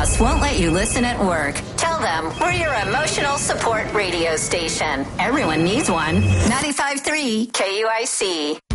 boss won't let you listen at work, tell them we're your emotional support radio station. Everyone needs one. 95.3 KUIC.